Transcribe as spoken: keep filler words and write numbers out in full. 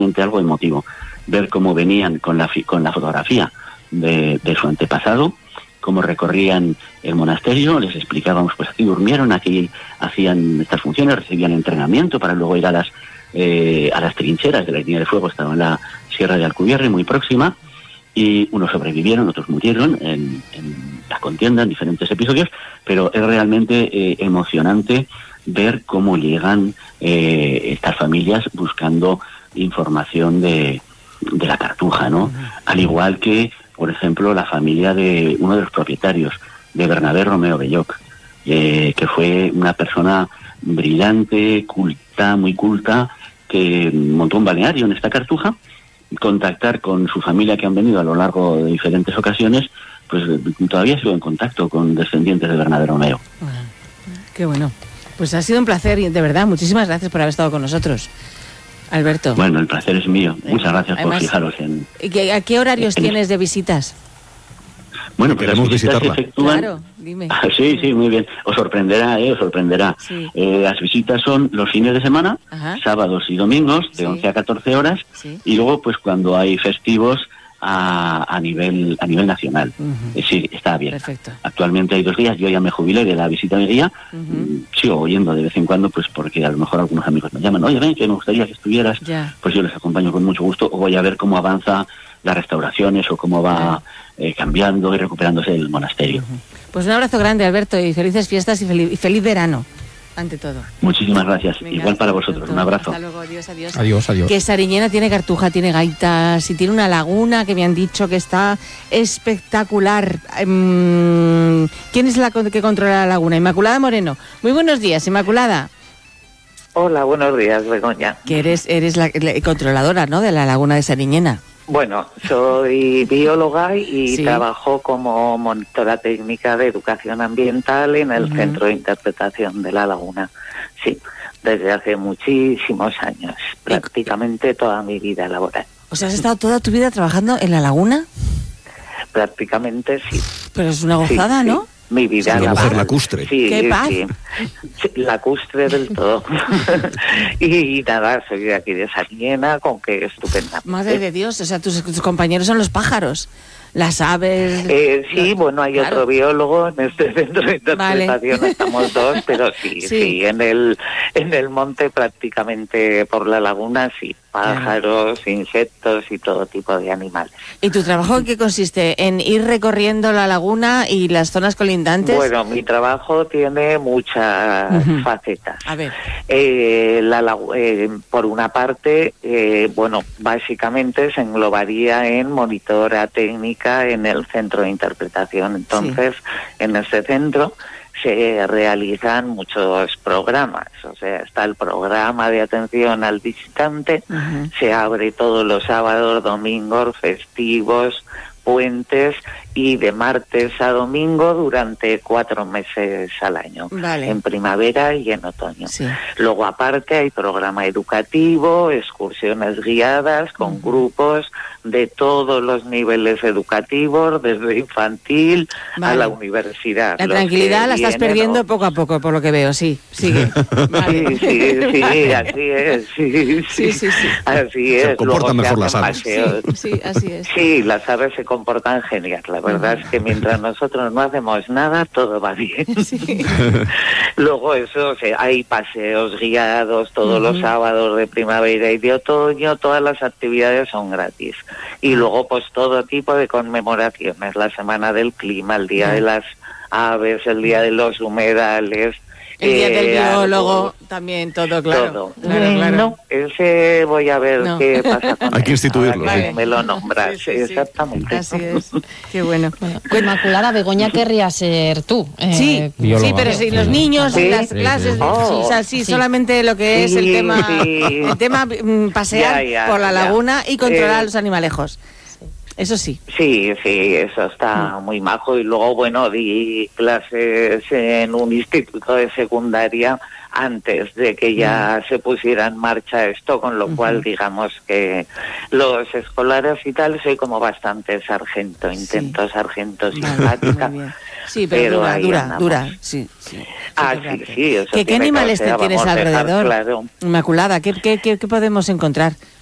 algo emotivo, ver cómo venían con la, con la fotografía de, de su antepasado, cómo recorrían el monasterio, les explicábamos, pues aquí durmieron, aquí hacían estas funciones, recibían entrenamiento para luego ir a las eh, a las trincheras de la línea de fuego, estaba en la Sierra de Alcubierre, muy próxima, y unos sobrevivieron, otros murieron en, en la contienda, en diferentes episodios, pero es realmente eh, emocionante ver cómo llegan eh, estas familias buscando información de, de la Cartuja, ¿no? Uh-huh. Al igual que, por ejemplo, la familia de uno de los propietarios, de Bernabé Romeo Belloc, eh, que fue una persona brillante, culta, muy culta, que montó un balneario en esta Cartuja. Contactar con su familia, que han venido a lo largo de diferentes ocasiones, pues todavía sigo en contacto con descendientes de Bernabé Romeo. Bueno, qué bueno. Pues ha sido un placer, y de verdad, muchísimas gracias por haber estado con nosotros, Alberto. Bueno, el placer es mío. Muchas gracias. Además, por fijaros en... ¿A qué horarios en... tienes de visitas? Bueno, pues queremos visitarla. Efectúan... Claro, dime. Ah, sí, sí, muy bien. Os sorprenderá, ¿eh? Os sorprenderá. Sí. Eh, las visitas son los fines de semana, ajá, sábados y domingos, de sí. once a catorce horas, sí. y luego, pues cuando hay festivos, a, a nivel a nivel nacional. Uh-huh. Eh, sí, está abierta. Perfecto. Actualmente hay dos días, yo ya me jubilé de la visita de guía, uh-huh. sigo oyendo de vez en cuando, pues porque a lo mejor algunos amigos me llaman, oye, ven, que me gustaría que estuvieras, ya. Pues yo les acompaño con mucho gusto, o voy a ver cómo avanza las restauraciones o cómo va eh, cambiando y recuperándose el monasterio. Uh-huh. Pues un abrazo grande, Alberto, y felices fiestas y feliz, y feliz verano, ante todo. Muchísimas gracias. Venga, igual para vosotros. Un abrazo. Hasta luego. Adiós, adiós. Adiós, adiós. Que Sariñena tiene Cartuja, tiene gaitas y tiene una laguna que me han dicho que está espectacular. Um, ¿Quién es la que controla la laguna? Inmaculada Moreno. Muy buenos días, Inmaculada. Hola, buenos días, Begoña. Que eres, eres la, la controladora, ¿no?, de la laguna de Sariñena. Bueno, soy bióloga y sí. trabajo como monitora técnica de educación ambiental en el uh-huh. Centro de Interpretación de la Laguna. Sí, desde hace muchísimos años, prácticamente toda mi vida laboral. O sea, ¿has estado toda tu vida trabajando en la laguna? Prácticamente sí. Pero es una gozada, sí, ¿no? Sí. Mi vida sí, laboral. Lacustre. Sí, ¡qué paz! Sí, sí, lacustre del todo. y, y nada, soy de aquí de Sariñena, con que estupenda. Madre de Dios, o sea, tus, tus compañeros son los pájaros, las aves... Eh, sí, los... bueno, hay claro. otro biólogo en este centro de interpretación, vale. Estamos dos, pero sí, sí, sí, en el en el monte prácticamente por la laguna, sí, pájaros, claro. insectos y todo tipo de animales. ¿Y tu trabajo en qué consiste? ¿En ir recorriendo la laguna y las zonas colindantes? Bueno, mi trabajo tiene muchas uh-huh. facetas. A ver. Eh, la, eh, por una parte, eh, bueno, básicamente se englobaría en monitora técnica en el centro de interpretación. Entonces, sí. en este centro se realizan muchos programas, o sea, está el programa de atención al visitante, uh-huh. se abre todos los sábados, domingos, festivos, puentes y de martes a domingo durante cuatro meses al año, vale. en primavera y en otoño. Sí. Luego aparte hay programa educativo, excursiones guiadas con uh-huh. grupos de todos los niveles educativos, desde infantil vale. a la universidad. La tranquilidad la estás perdiendo o... poco a poco, por lo que veo, sí, sigue. Vale. Sí, sí, sí, vale. así es, sí, sí, sí, sí, sí. así es. Se comportan mejor las aves. Sí, sí, así es. Sí, las aves se comportan genial, la verdad uh-huh. es que mientras nosotros no hacemos nada, todo va bien. Sí. Luego eso, o sea, hay paseos guiados todos uh-huh. los sábados de primavera y de otoño, todas las actividades son gratis. Y luego pues todo tipo de conmemoraciones, la Semana del Clima, el Día uh-huh. de las Aves, el Día de los Humedales, el día del eh, biólogo, algo, también todo, claro. Todo. claro, claro. No, ese voy a ver no. qué pasa con Hay que instituirlo. Vale. ¿Sí? Me lo nombras, sí, sí, sí. exactamente. Así es, qué bueno. bueno pues, Inmaculada, Begoña querría ser tú. Eh, sí, bióloga. Sí, pero si sí. los niños, ¿sí? las clases, sí, sí. Oh, o sea, sí, sí, solamente lo que es sí, el tema, sí. el tema mm, pasear ya, ya, por la laguna ya. y controlar eh, a los animalejos. Eso sí. Sí, sí, eso está muy majo. Y luego, bueno, di clases en un instituto de secundaria antes de que ya se pusiera en marcha esto, con lo uh-huh. cual digamos que los escolares y tal soy como bastante sargento, intento sí. sargento simpática. Vale, sí, pero, pero dura, dura, dura, sí. sí ah, sí, sí. Eso ¿Qué, ¿Qué animales te tienes alrededor? Claro. Inmaculada, ¿qué, qué, qué, ¿qué podemos encontrar?